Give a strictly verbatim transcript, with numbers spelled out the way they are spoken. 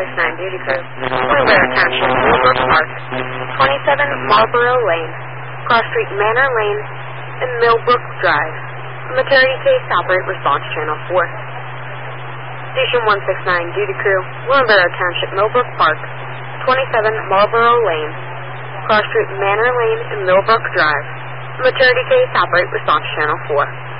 six nine Duty Crew, Wheelbarrow Township, Millbrook Park, twenty-seven Marlboro Lane, Cross Street Manor Lane, and Millbrook Drive. Maternity case, operate response channel four. Station one six nine Duty Crew, Wheelbarrow Township, Millbrook Park, twenty-seven Marlboro Lane, Cross Street Manor Lane, and Millbrook Drive. Maternity case, operate response channel four.